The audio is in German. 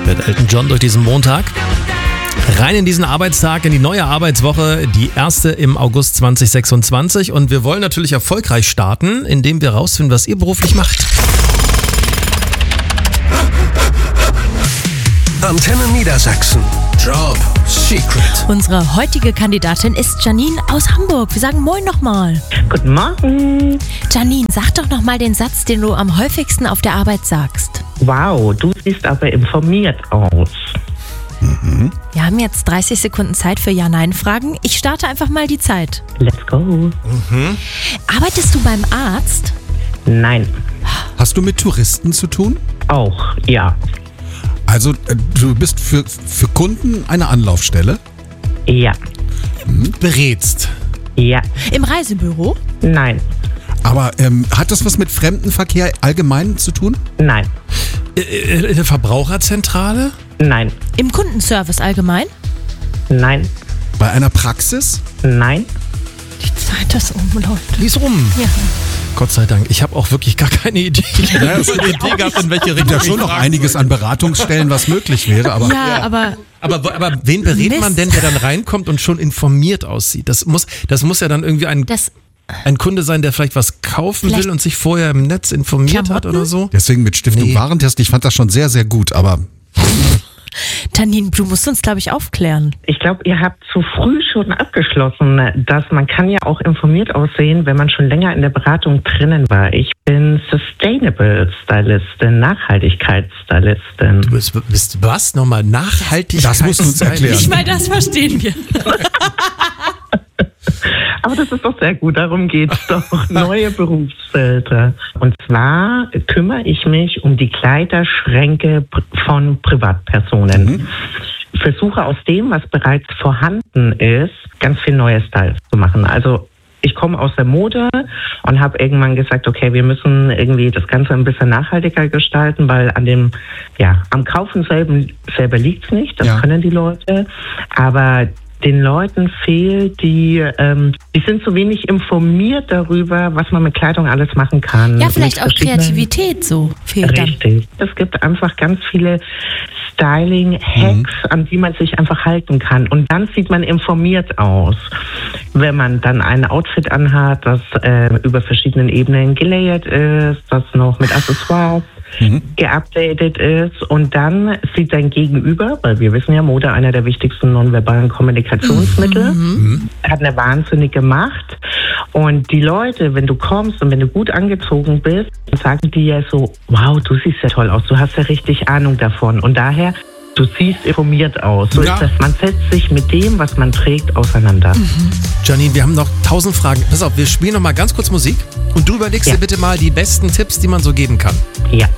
mit Elton John durch diesen Montag. Rein in diesen Arbeitstag, in die neue Arbeitswoche, die erste im August 2026. Und wir wollen natürlich erfolgreich starten, indem wir rausfinden, was ihr beruflich macht. Antenne Niedersachsen. Job Secret. Unsere heutige Kandidatin ist Janine aus Hamburg. Wir sagen Moin nochmal. Guten Morgen. Janine, sag doch nochmal den Satz, den du am häufigsten auf der Arbeit sagst. Wow, du siehst aber informiert aus. Wir haben jetzt 30 Sekunden Zeit für Ja-Nein-Fragen. Ich starte einfach mal die Zeit. Let's go. Arbeitest du beim Arzt? Nein. Hast du mit Touristen zu tun? Auch, ja. Also du bist für Kunden eine Anlaufstelle? Ja. Berätst. Ja. Im Reisebüro? Nein. Aber hat das was mit Fremdenverkehr allgemein zu tun? Nein. In der Verbraucherzentrale? Nein. Im Kundenservice allgemein? Nein. Bei einer Praxis? Nein. Die Zeit ist um, Leute. Die ist rum. Ja. Gott sei Dank. Ich habe auch wirklich gar keine Idee. Ich habe eine Idee gehabt, in welche Gibt Richtung ja schon noch einiges an Beratungsstellen, was möglich wäre. Aber Ja, aber Aber wen berät man Mist. denn, der dann reinkommt und schon informiert aussieht? Das muss ja dann irgendwie ein Kunde sein, der vielleicht was kaufen will und sich vorher im Netz informiert hat Klamotten? oder so? deswegen mit Stiftung Nee. Warentest, ich fand das schon sehr, sehr gut. Aber Janine, du musst uns, glaube ich, aufklären. Ich glaube, ihr habt zu früh schon abgeschlossen, dass man kann ja auch informiert aussehen, wenn man schon länger in der Beratung drinnen war. Ich bin Sustainable Stylistin, Nachhaltigkeitsstylistin. Du bist was? Nochmal Nachhaltigkeit? Das musst du uns erklären. Nicht mal das verstehen wir. Aber das ist doch sehr gut, darum geht's doch. Neue Berufsfelder. Und zwar kümmere ich mich um die Kleiderschränke von Privatpersonen. Versuche aus dem, was bereits vorhanden ist, ganz viel neue Styles zu machen. Also ich komme aus der Mode und habe irgendwann gesagt, okay, wir müssen irgendwie das Ganze ein bisschen nachhaltiger gestalten, weil am Kaufen selber liegt's nicht, das Ja. können die Leute, aber den Leuten fehlt die sind so wenig informiert darüber, was man mit Kleidung alles machen kann. Ja, vielleicht Mit auch verschiedenen- Kreativität so fehlt dann. Richtig. Es gibt einfach ganz viele Styling-Hacks, an die man sich einfach halten kann. Und dann sieht man informiert aus. Wenn man dann ein Outfit anhat, das über verschiedenen Ebenen gelayert ist, das noch mit Accessoires geupdatet ist, und dann sieht dein Gegenüber, weil wir wissen ja, Mode einer der wichtigsten nonverbalen Kommunikationsmittel, hat eine wahnsinnige Macht. Und die Leute, wenn du kommst und wenn du gut angezogen bist, dann sagen die ja so, wow, du siehst ja toll aus, du hast ja richtig Ahnung davon. Und daher, du siehst informiert aus. So Ja. ist das. Man setzt sich mit dem, was man trägt, auseinander. Janine, wir haben noch 1000 Fragen. Pass auf, wir spielen noch mal ganz kurz Musik und du überlegst Ja. dir bitte mal die besten Tipps, die man so geben kann. Ja.